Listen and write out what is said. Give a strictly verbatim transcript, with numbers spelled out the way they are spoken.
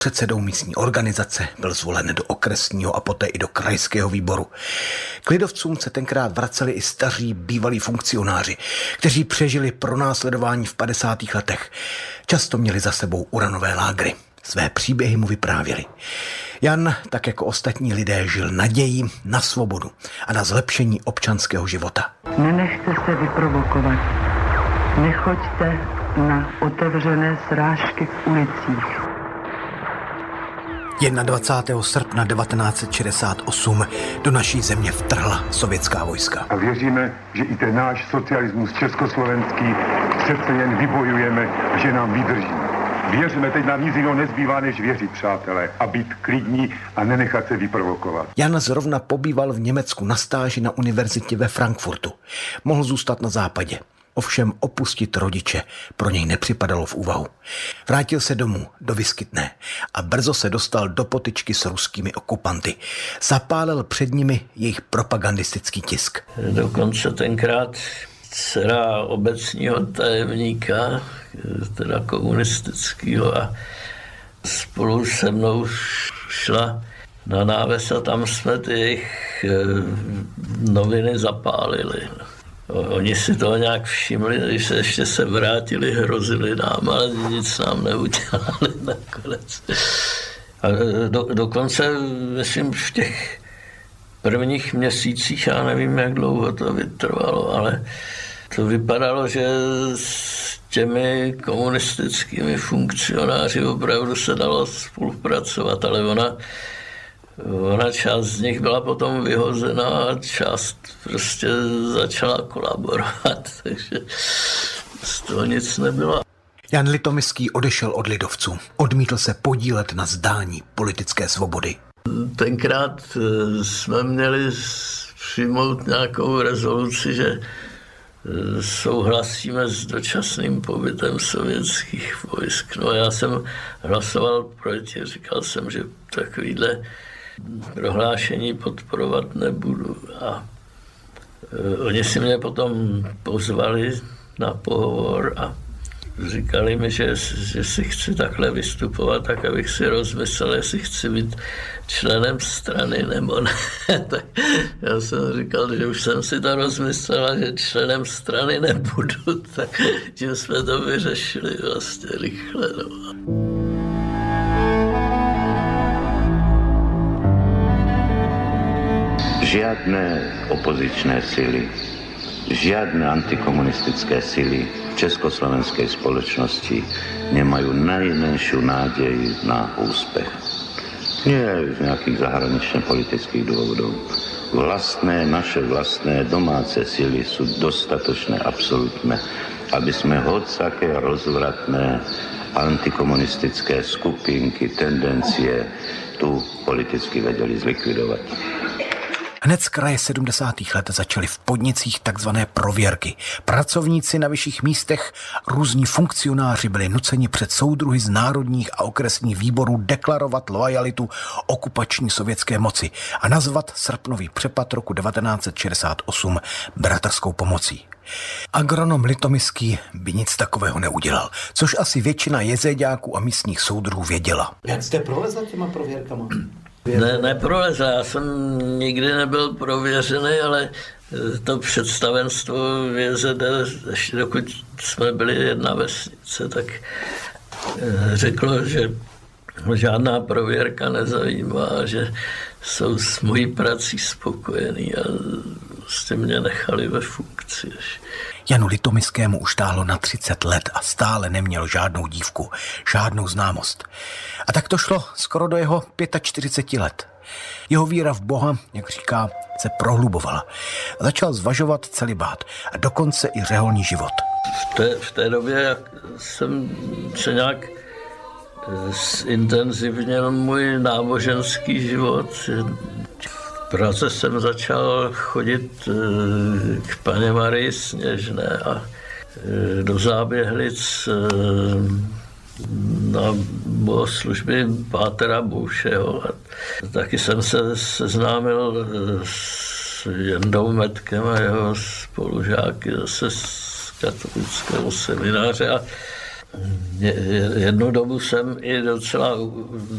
Předsedou místní organizace byl zvolen do okresního a poté i do krajského výboru. K lidovcům se tenkrát vraceli i staří bývalí funkcionáři, kteří přežili pronásledování v padesátých letech. Často měli za sebou uranové lágry. Své příběhy mu vyprávěli. Jan, tak jako ostatní lidé, žil nadějí na svobodu a na zlepšení občanského života. Nenechte se vyprovokovat. Nechoďte na otevřené srážky v ulicích. dvacátého prvního srpna devatenáct set šedesát osm do naší země vtrhla sovětská vojska. A věříme, že i ten náš socialismus československý přece jen vybojujeme a že nám vydrží. Věříme, teď nám nic jiného nezbývá, než věřit, přátelé, a být klidní a nenechat se vyprovokovat. Jan zrovna pobýval v Německu na stáži na univerzitě ve Frankfurtu. Mohl zůstat na západě. Ovšem opustit rodiče pro něj nepřipadalo v úvahu. Vrátil se domů do Vyskytné a brzo se dostal do potyčky s ruskými okupanty. Zapálil před nimi jejich propagandistický tisk. Dokonce tenkrát dcera obecního tajemníka, teda komunistického, a spolu se mnou šla na náves a tam jsme ty jejich noviny zapálili. Oni si toho nějak všimli, když se ještě se vrátili, hrozili nám, ale nic nám neudělali nakonec. A do, dokonce, myslím, v těch prvních měsících, já nevím, jak dlouho to vytrvalo, ale to vypadalo, že s těmi komunistickými funkcionáři opravdu se dalo spolupracovat, ale ona Ona část z nich byla potom vyhozena a část prostě začala kolaborovat, takže z toho nic nebylo. Jan Litomyský odešel od lidovců. Odmítl se podílet na zdání politické svobody. Tenkrát jsme měli přijmout nějakou rezoluci, že souhlasíme s dočasným pobytem sovětských vojsk. No já jsem hlasoval proti, říkal jsem, že takovýhle prohlášení podporovat nebudu. A oni si mě potom pozvali na pohovor a říkali mi, že, že si chci takhle vystupovat, tak abych si rozmyslel, jestli chci být členem strany nebo ne. Tak já jsem říkal, že už jsem si to rozmyslel a že členem strany nebudu, tak tím jsme to vyřešili vlastně rychle. No. Žiadne opozičné síly, žiadne antikomunistické síly v československej spoločnosti nemajú najmenšiu nádej na úspech. Nie z nejakých zahranično-politických dôvodov. Vlastné, naše vlastné domáce síly sú dostatočné, absolútne, aby sme hocaké rozvratné antikomunistické skupinky, tendencie tu politicky vedeli zlikvidovať. Hned z kraje sedmdesátých let začaly v podnicích takzvané prověrky. Pracovníci na vyšších místech, různí funkcionáři byli nuceni před soudruhy z národních a okresních výborů deklarovat loajalitu okupační sovětské moci a nazvat srpnový přepad roku devatenáct set šedesát osm bratrskou pomocí. Agronom Litomyský by nic takového neudělal, což asi většina jezéďáků a místních soudruhů věděla. Jak jste prolezl těma prověrkama? Ne, neprolezl, já jsem nikdy nebyl prověřený, ale to představenstvo V Z D, ještě dokud jsme byli jedna vesnice, tak řeklo, že žádná prověrka nezajímá, že jsou s mojí prací spokojení a prostě mě nechali ve funkci. Janu Litomyskému už táhlo na třicet let a stále neměl žádnou dívku, žádnou známost. A tak to šlo skoro do jeho čtyřiceti pěti let. Jeho víra v Boha, jak říká, se prohlubovala. Začal zvažovat celibát a dokonce i řeholní život. V té, v té době jsem se nějak zintenzivněl můj náboženský život. V Praze jsem začal chodit k Panně Marii Sněžné a do Záběhlic na bohoslužby pátera Boušeho. Taky jsem se seznámil s Jendou Metkem a jeho spolužáky zase z katolického semináře a Jednu dobu jsem i docela